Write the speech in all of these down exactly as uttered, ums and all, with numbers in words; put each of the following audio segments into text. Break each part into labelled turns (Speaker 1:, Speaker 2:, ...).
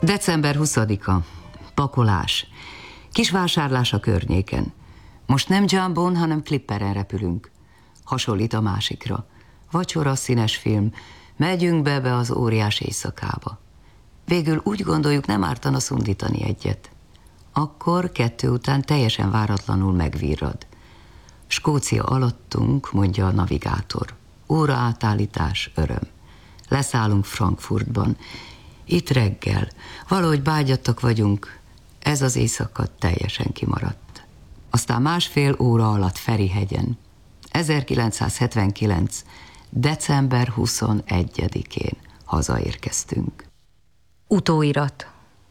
Speaker 1: december huszadika. Pakolás. Kis vásárlás a környéken. Most nem Jumbón, hanem Clipperen repülünk. Hasonlít a másikra. Vacsora, színes film. Megyünk be, be az óriás éjszakába. Végül úgy gondoljuk, nem ártana szundítani egyet. Akkor kettő után teljesen váratlanul megvirrad. Skócia alattunk, mondja a navigátor. Óra átállítás, öröm. Leszállunk Frankfurtban. Itt reggel. Valahogy bágyattak vagyunk. Ez az éjszaka teljesen kimaradt. Aztán másfél óra alatt Ferihegyen. ezerkilencszázhetvenkilenc. december huszonegyedikén hazaérkeztünk.
Speaker 2: Utóirat.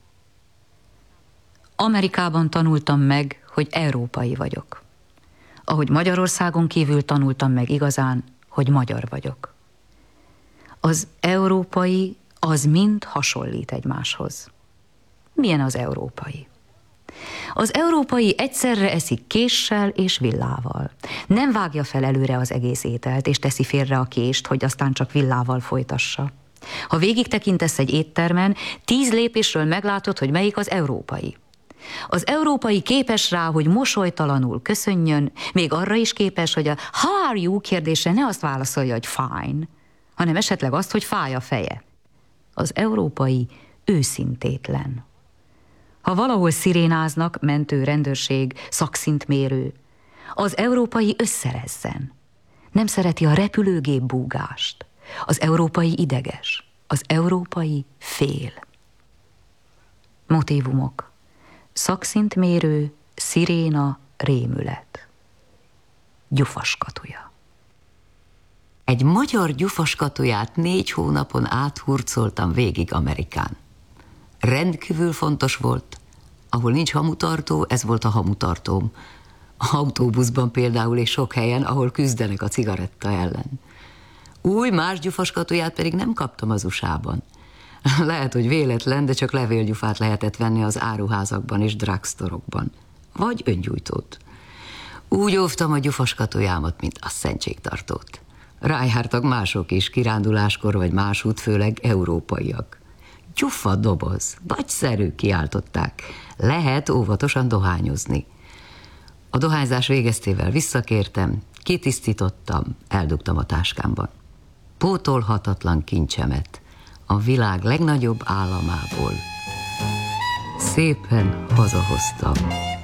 Speaker 2: Amerikában tanultam meg, hogy európai vagyok. Ahogy Magyarországon kívül tanultam meg igazán, hogy magyar vagyok. Az európai az mind hasonlít egymáshoz. Milyen az európai? Az európai egyszerre eszik késsel és villával. Nem vágja fel előre az egész ételt, és teszi félre a kést, hogy aztán csak villával folytassa. Ha végig tekintesz egy éttermen, tíz lépésről meglátod, hogy melyik az európai. Az európai képes rá, hogy mosolytalanul köszönjön, még arra is képes, hogy a how are you kérdésre ne azt válaszolja, hogy fine, hanem esetleg azt, hogy fáj a feje. Az európai őszintétlen. Ha valahol szirénáznak, mentő, rendőrség, szakszintmérő, az európai összerezzen. Nem szereti a repülőgép búgást. Az európai ideges. Az európai fél. Motívumok. Szakszintmérő, sziréna, rémület. Gyufaskatuja.
Speaker 1: Egy magyar gyufaskatuját négy hónapon át hurcoltam végig Amerikán. Rendkívül fontos volt. Ahol nincs hamutartó, ez volt a hamutartóm. Autóbuszban például, és sok helyen, ahol küzdenek a cigaretta ellen. Új, más gyufaskatuját pedig nem kaptam az u es á-ban. Lehet, hogy véletlen, de csak levélgyufát lehetett venni az áruházakban és drugstore-okban. Vagy öngyújtót. Úgy óvtam a gyufaskatujámat, mint a szentségtartót. Rájártak mások is, kiránduláskor vagy másút, főleg európaiak. Gyufa doboz, nagyszerű, kiáltották. Lehet óvatosan dohányozni. A dohányzás végeztével visszakértem, kitisztítottam, eldugtam a táskámban. Pótolhatatlan kincsemet a világ legnagyobb államából szépen hazahoztam.